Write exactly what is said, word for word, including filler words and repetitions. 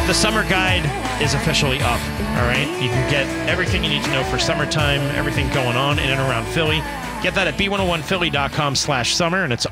the summer guide is officially up, all right? You can get everything you need to know for summertime, everything going on in and around Philly. Get that at b one oh one philly dot com slash summer, and it's